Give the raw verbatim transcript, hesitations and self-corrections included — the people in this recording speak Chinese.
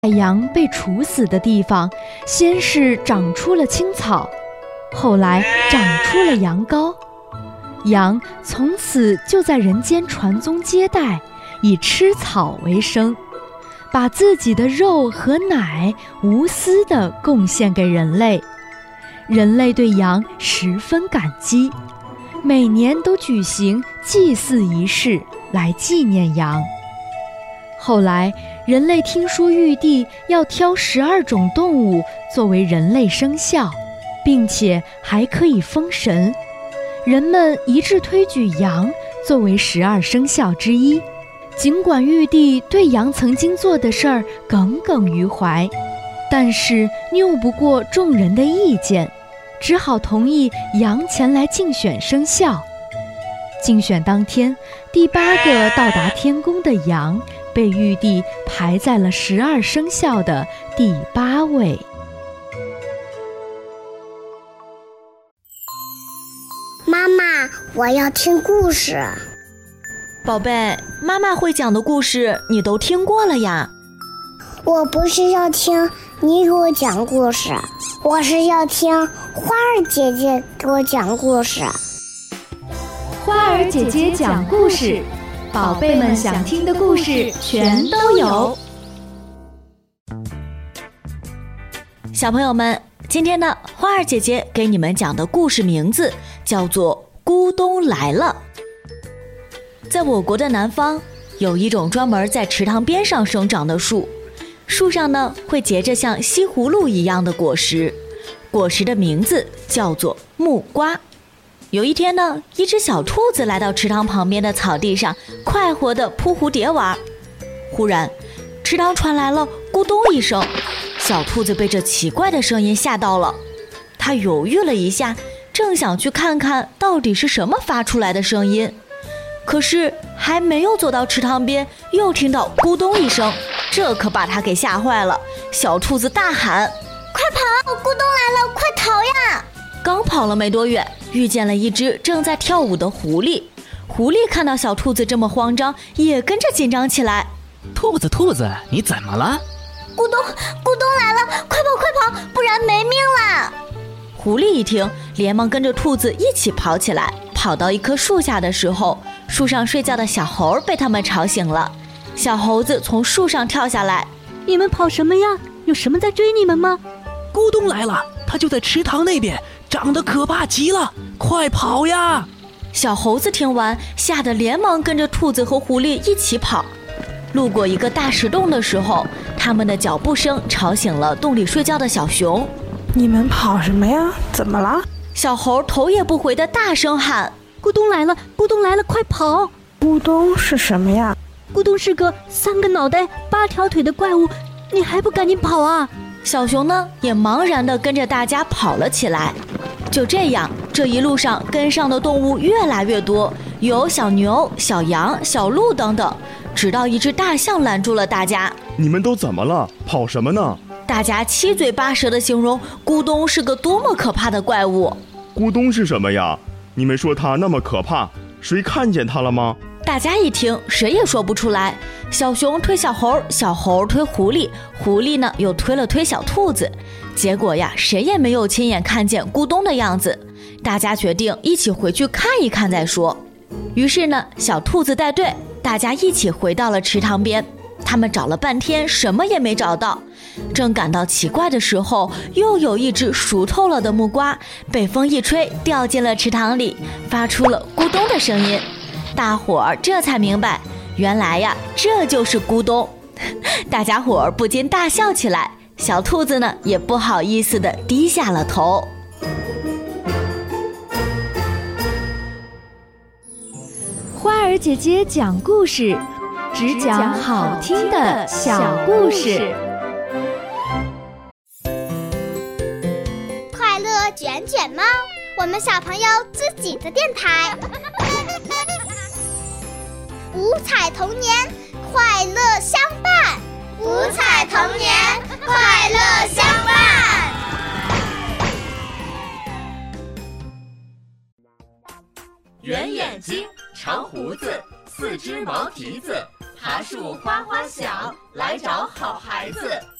羊被处死的地方，先是长出了青草，后来长出了羊羔。羊从此就在人间传宗接代，以吃草为生，把自己的肉和奶无私地贡献给人类。人类对羊十分感激，每年都举行祭祀仪式来纪念羊。后来人类听说玉帝要挑十二种动物作为人类生肖，并且还可以封神，人们一致推举羊作为十二生肖之一。尽管玉帝对羊曾经做的事儿耿耿于怀，但是拗不过众人的意见，只好同意羊前来竞选生肖。竞选当天，第八个到达天宫的羊被玉帝排在了十二生肖的第八位。 妈妈，我要听故事。 宝贝，妈妈会讲的故事你都听过了呀。 我不是要听你给我讲故事，我是要听花儿姐姐给我讲故事。 花儿姐姐讲故事，宝贝们想听的故事全都有。 小朋友们，今天呢，花儿姐姐给你们讲的故事名字叫做《咕咚来了》。在我国的南方，有一种专门在池塘边上生长的树，树上呢会结着像西葫芦一样的果实，果实的名字叫做木瓜。有一天呢，一只小兔子来到池塘旁边的草地上，快活地扑蝴蝶玩。忽然，池塘传来了咕咚一声，小兔子被这奇怪的声音吓到了。它犹豫了一下，正想去看看到底是什么发出来的声音，可是还没有走到池塘边，又听到咕咚一声，这可把它给吓坏了。小兔子大喊： 快跑，咕咚来了，快逃呀！ 刚跑了没多远，遇见了一只正在跳舞的狐狸。狐狸看到小兔子这么慌张，也跟着紧张起来。 兔子兔子，你怎么了？ 咕咚咕咚来了，快跑快跑，不然没命了！ 狐狸一听，连忙跟着兔子一起跑起来。跑到一棵树下的时候，树上睡觉的小猴被他们吵醒了。小猴子从树上跳下来： 你们跑什么呀？有什么在追你们吗？ 咕咚来了，它就在池塘那边，长得可怕极了，快跑呀！ 小猴子听完，吓得连忙跟着兔子和狐狸一起跑。路过一个大石洞的时候，他们的脚步声吵醒了洞里睡觉的小熊。 你们跑什么呀？怎么了？ 小猴头也不回地大声喊： 咕咚来了，咕咚来了，快跑！ 咕咚是什么呀？ 咕咚是个三个脑袋八条腿的怪物，你还不赶紧跑啊！ 小熊呢也茫然地跟着大家跑了起来。就这样，这一路上跟上的动物越来越多，有小牛、小羊、小鹿等等，直到一只大象拦住了大家。 你们都怎么了？跑什么呢？ 大家七嘴八舌地形容咕咚是个多么可怕的怪物。 咕咚是什么呀？你们说它那么可怕，谁看见它了吗？ 大家一听，谁也说不出来。小熊推小猴，小猴推狐狸，狐狸呢又推了推小兔子。结果呀，谁也没有亲眼看见咕咚的样子。大家决定一起回去看一看再说。于是呢，小兔子带队，大家一起回到了池塘边。他们找了半天，什么也没找到。正感到奇怪的时候，又有一只熟透了的木瓜被风一吹，掉进了池塘里，发出了咕咚的声音。大伙儿这才明白，原来呀，这就是咕咚。大家伙儿不禁大笑起来，小兔子呢也不好意思地低下了头。 花儿姐姐讲故事，只讲好听的小故事。 快乐卷卷猫，我们小朋友自己的电台。五彩童年，快乐相伴。五彩童年，快乐相伴。 圆眼睛，长胡子，四只毛蹄子， 爬树花花响，来找好孩子。